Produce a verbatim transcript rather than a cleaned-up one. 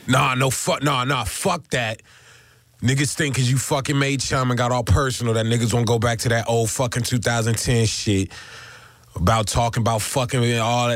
Nah, no fuck, nah, nah, fuck that. Niggas think because you fucking made chum and got all personal that niggas won't go back to that old fucking two thousand ten shit about talking about fucking all that.